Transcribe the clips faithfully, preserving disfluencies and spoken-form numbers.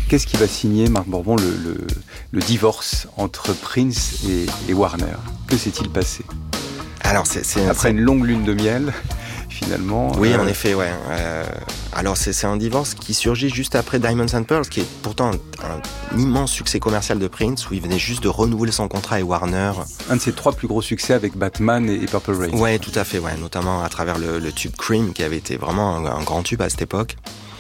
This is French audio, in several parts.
Qu'est-ce qui va signer, Marc Borbon, le, le, le divorce entre Prince et, et Warner? Que s'est-il passé? Alors, c'est, c'est, Après c'est... une longue lune de miel, finalement... Oui, euh... en effet, ouais. Euh, alors, c'est, c'est un divorce qui surgit juste après Diamonds and Pearls, qui est pourtant un, un immense succès commercial de Prince, où il venait juste de renouveler son contrat avec Warner. Un de ses trois plus gros succès avec Batman et, et Purple Rain. Ouais, tout à fait, ouais. Notamment à travers le, le tube Cream, qui avait été vraiment un, un grand tube à cette époque.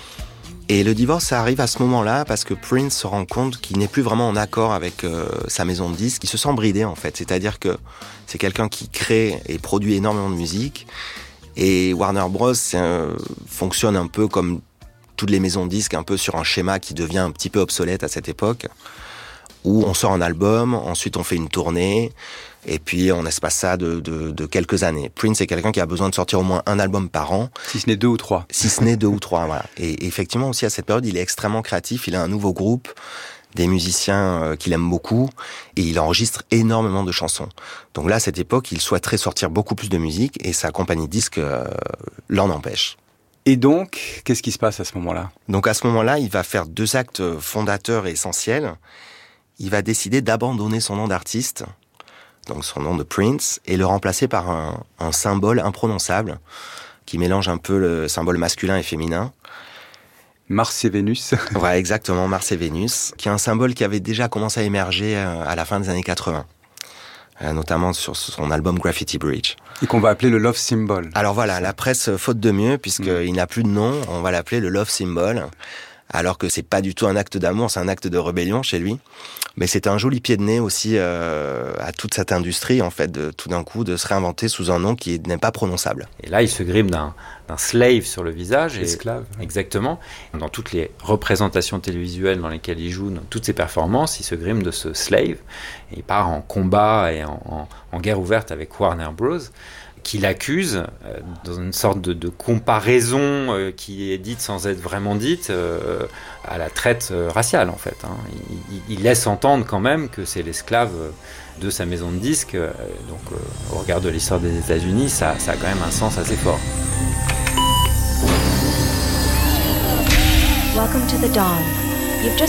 Et le divorce, ça arrive à ce moment-là parce que Prince se rend compte qu'il n'est plus vraiment en accord avec euh, sa maison de disques. Il se sent bridé, en fait. C'est-à-dire que c'est quelqu'un qui crée et produit énormément de musique. Et Warner Bros. Un, fonctionne un peu comme toutes les maisons de disques, un peu sur un schéma qui devient un petit peu obsolète à cette époque, où on sort un album, ensuite on fait une tournée, et puis on espace ça de, de, de quelques années. Prince est quelqu'un qui a besoin de sortir au moins un album par an. Si ce n'est deux ou trois. Si ce n'est deux ou trois, voilà. Et effectivement aussi à cette période, il est extrêmement créatif, il a un nouveau groupe, des musiciens qu'il aime beaucoup, et il enregistre énormément de chansons. Donc là, à cette époque, il souhaiterait sortir beaucoup plus de musique, et sa compagnie de disques euh, l'en empêche. Et donc, qu'est-ce qui se passe à ce moment-là? Donc à ce moment-là, il va faire deux actes fondateurs et essentiels. Il va décider d'abandonner son nom d'artiste, donc son nom de Prince, et le remplacer par un, un symbole imprononçable, qui mélange un peu le symbole masculin et féminin. Mars et Vénus. Ouais, exactement, Mars et Vénus, qui est un symbole qui avait déjà commencé à émerger à la fin des années quatre-vingts, notamment sur son album Graffiti Bridge. Et qu'on va appeler le Love Symbol. Alors voilà, la presse faute de mieux, puisqu'il mmh. n'a plus de nom, on va l'appeler le Love Symbol, alors que c'est pas du tout un acte d'amour, c'est un acte de rébellion chez lui. Mais c'est un joli pied de nez aussi euh, à toute cette industrie, en fait, de, tout d'un coup, de se réinventer sous un nom qui n'est pas prononçable. Et là, il se grime d'un, d'un slave sur le visage. Esclave. Et, exactement. Dans toutes les représentations télévisuelles dans lesquelles il joue, dans toutes ses performances, il se grime de ce slave. Et il part en combat et en, en, en guerre ouverte avec Warner Bros., qui l'accuse, euh, dans une sorte de, de comparaison euh, qui est dite sans être vraiment dite, euh, à la traite euh, raciale, en fait. Hein. Il, il laisse entendre quand même que c'est l'esclave de sa maison de disques. Euh, donc, euh, au regard de l'histoire des États-Unis, ça, ça a quand même un sens assez fort. Welcome to the dawn. You've just